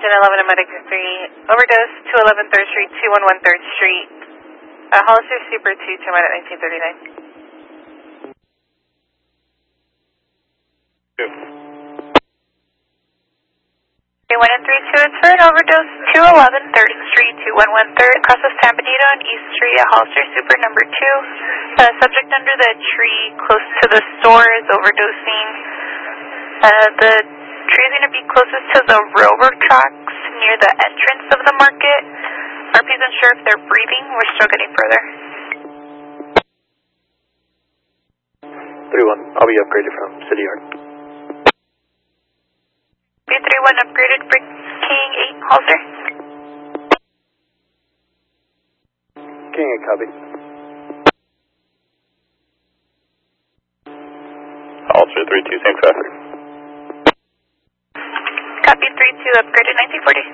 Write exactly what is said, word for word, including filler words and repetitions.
ten eleven at Medic three, overdose, two eleven third Street, two one one third Street, uh, Hollister Super two, two at nineteen thirty-nine. Two. three one and three two, it's for an overdose, two eleven third Street, two one one third, across of San Benito on East Street at Hollister Super number two. Uh, subject under the tree close to the store is overdosing. Uh, the tree is going to be closest to the railroad tracks near the entrance of the market. R P isn't sure if they're breathing. We're still getting further. three one, I'll be upgraded from City Yard. B three one upgraded for King eight, Halter. King eight, copy. Halter three two, same traffic. Copy three two upgraded nineteen forty.